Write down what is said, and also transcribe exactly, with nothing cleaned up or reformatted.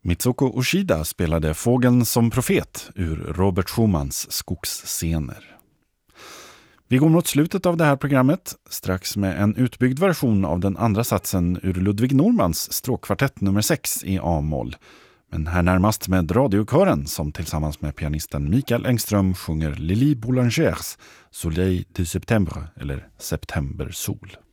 Mitsuko Ushida spelade Fågeln som profet ur Robert Schumans Skogsscener. Vi går mot slutet av det här programmet, strax med en utbyggd version av den andra satsen ur Ludwig Normans stråkkvartett nummer sex i A-moll. Men här närmast med radiokören som tillsammans med pianisten Mikael Engström sjunger Lili Boulangers Soleil de Septembre eller Septembersol.